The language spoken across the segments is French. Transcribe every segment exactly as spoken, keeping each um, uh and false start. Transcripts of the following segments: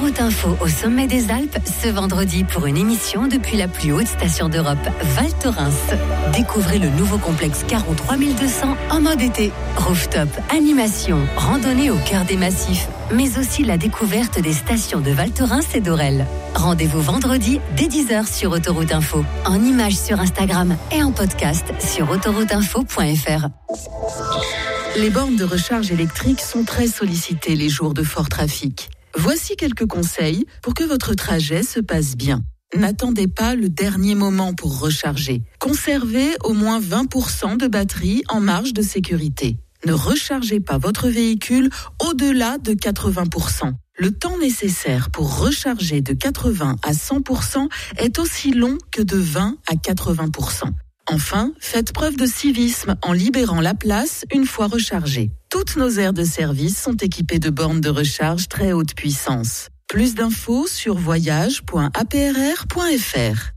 Autoroute Info au sommet des Alpes ce vendredi pour une émission depuis la plus haute station d'Europe, Val Thorens. Découvrez le nouveau complexe Caron trois mille deux cents en mode été. Rooftop, animation, randonnée au cœur des massifs, mais aussi la découverte des stations de Val Thorens et d'Aurel. Rendez-vous vendredi dès dix heures sur Autoroute Info, en images sur Instagram et en podcast sur autoroute info point f r. Les bornes de recharge électrique sont très sollicitées les jours de fort trafic. Voici quelques conseils pour que votre trajet se passe bien. N'attendez pas le dernier moment pour recharger. Conservez au moins vingt pour cent de batterie en marge de sécurité. Ne rechargez pas votre véhicule au-delà de quatre-vingts pour cent. Le temps nécessaire pour recharger de quatre-vingts à cent pour cent est aussi long que de vingt à quatre-vingts pour cent. Enfin, faites preuve de civisme en libérant la place une fois rechargée. Toutes nos aires de service sont équipées de bornes de recharge très haute puissance. Plus d'infos sur voyage point a p r r point f r.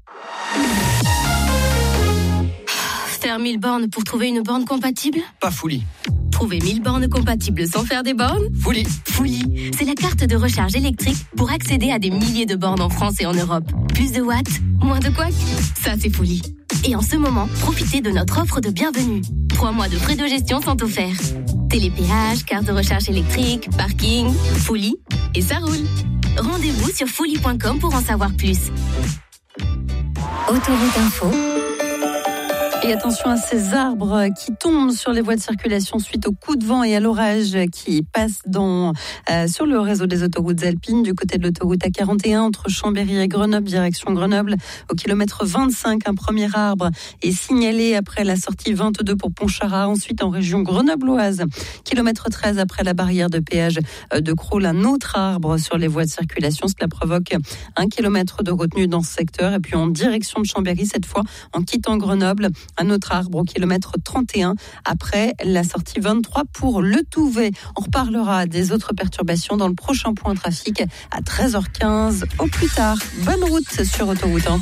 Faire mille bornes pour trouver une borne compatible ? Pas Fully. Trouver mille bornes compatibles sans faire des bornes ? Fully. Fully, c'est la carte de recharge électrique pour accéder à des milliers de bornes en France et en Europe. Plus de watts, moins de couacs, ça c'est Fully. Et en ce moment, profitez de notre offre de bienvenue. Trois mois de frais de gestion sont offerts. Télépéage, carte de recharge électrique, parking, Fully, et ça roule. Rendez-vous sur fully point com pour en savoir plus. Autoroute Info. Et attention à ces arbres qui tombent sur les voies de circulation suite au coup de vent et à l'orage qui passe dans, euh, sur le réseau des autoroutes alpines du côté de l'autoroute A quarante et un entre Chambéry et Grenoble, direction Grenoble. Au kilomètre vingt-cinq, un premier arbre est signalé après la sortie vingt-deux pour Pontcharrat. Ensuite, en région grenobloise, kilomètre treize après la barrière de péage de Crolles, un autre arbre sur les voies de circulation. Cela provoque un kilomètre de retenue dans ce secteur. Et puis en direction de Chambéry, cette fois en quittant Grenoble, un autre arbre au kilomètre trente et un après la sortie vingt-trois pour le Touvet. On reparlera des autres perturbations dans le prochain point trafic à treize heures quinze au plus tard. Bonne route sur Autoroute.